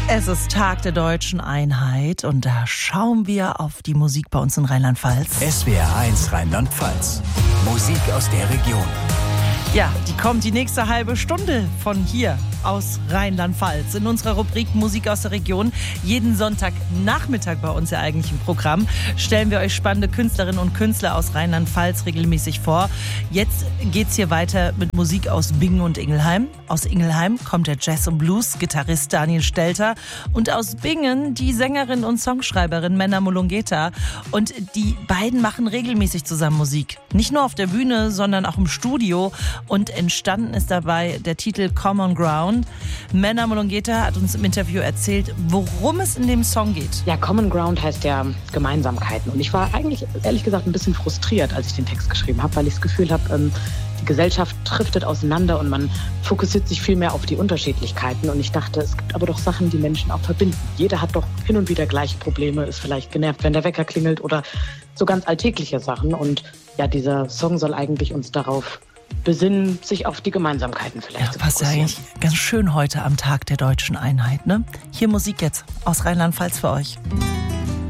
Es ist Tag der Deutschen Einheit und da schauen wir auf die Musik bei uns in Rheinland-Pfalz. SWR1 Rheinland-Pfalz. Musik aus der Region. Ja, die kommt die nächste halbe Stunde von hier aus Rheinland-Pfalz in unserer Rubrik Musik aus der Region. Jeden Sonntagnachmittag bei uns ja eigentlich im Programm stellen wir euch spannende Künstlerinnen und Künstler aus Rheinland-Pfalz regelmäßig vor. Jetzt geht's hier weiter mit Musik aus Bingen und Ingelheim. Aus Ingelheim kommt der Jazz- und Blues-Gitarrist Daniel Stelter und aus Bingen die Sängerin und Songschreiberin Menna Mulungeta. Und die beiden machen regelmäßig zusammen Musik. Nicht nur auf der Bühne, sondern auch im Studio. Und entstanden ist dabei der Titel Common Ground. Menna Mulungeta hat uns im Interview erzählt, worum es in dem Song geht. Ja, Common Ground heißt ja Gemeinsamkeiten. Und ich war eigentlich, ehrlich gesagt, ein bisschen frustriert, als ich den Text geschrieben habe, weil ich das Gefühl habe, die Gesellschaft driftet auseinander und man fokussiert sich viel mehr auf die Unterschiedlichkeiten. Und ich dachte, es gibt aber doch Sachen, die Menschen auch verbinden. Jeder hat doch hin und wieder gleiche Probleme, ist vielleicht genervt, wenn der Wecker klingelt oder so ganz alltägliche Sachen. Und ja, dieser Song soll eigentlich uns darauf besinnen, sich auf die Gemeinsamkeiten vielleicht zu passt ja eigentlich ganz schön heute am Tag der Deutschen Einheit, ne? Hier Musik jetzt aus Rheinland-Pfalz für euch.